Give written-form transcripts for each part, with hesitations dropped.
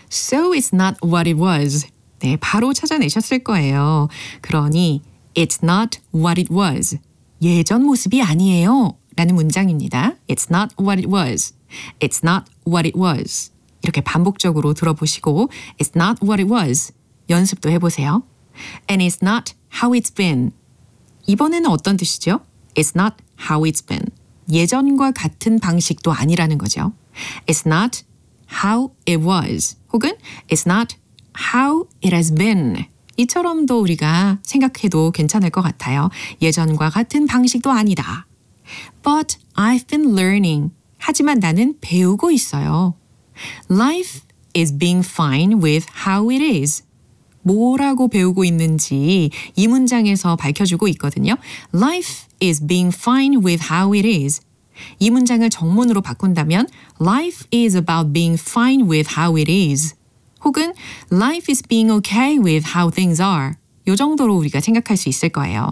So it's not what it was. 네, 바로 찾아내셨을 거예요. 그러니 it's not what it was. 예전 모습이 아니에요. 라는 문장입니다. It's not what it was. It's not what it was. 이렇게 반복적으로 들어보시고 It's not what it was. 연습도 해보세요. And it's not how it's been. 이번에는 어떤 뜻이죠? It's not how it's been. 예전과 같은 방식도 아니라는 거죠. It's not how it was. 혹은 It's not how it has been. 이처럼도 우리가 생각해도 괜찮을 것 같아요. 예전과 같은 방식도 아니다. But I've been learning. 하지만 나는 배우고 있어요. Life is being fine with how it is. 뭐라고 배우고 있는지 이 문장에서 밝혀주고 있거든요. Life is being fine with how it is. 이 문장을 정문으로 바꾼다면 Life is about being fine with how it is. 혹은 Life is being okay with how things are. 이 정도로 우리가 생각할 수 있을 거예요.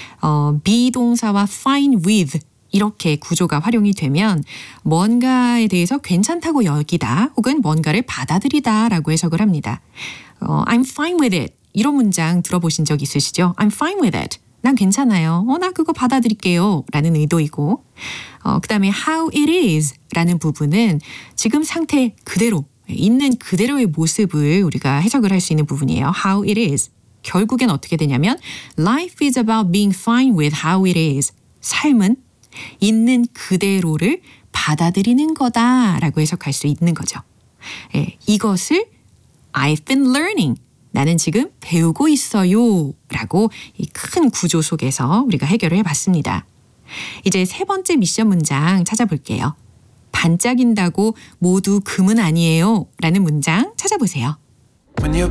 비동사와 fine with 이렇게 구조가 활용이 되면 뭔가에 대해서 괜찮다고 여기다 혹은 뭔가를 받아들이다 라고 해석을 합니다. I'm fine with it. 이런 문장 들어보신 적 있으시죠? I'm fine with it. 난 괜찮아요. 나 그거 받아들일게요. 라는 의도이고 그 다음에 how it is 라는 부분은 지금 상태 그대로 있는 그대로의 모습을 우리가 해석을 할 수 있는 부분이에요. How it is. 결국엔 어떻게 되냐면 Life is about being fine with how it is. 삶은 있는 그대로를 받아들이는 거다라고 해석할 수 있는 거죠. 이것을 I've been learning. 나는 지금 배우고 있어요. 라고 이 큰 구조 속에서 우리가 해결을 해봤습니다. 이제 세 번째 미션 문장 찾아볼게요. 반짝인다고 모두 금은 아니에요. 라는 문장 찾아보세요.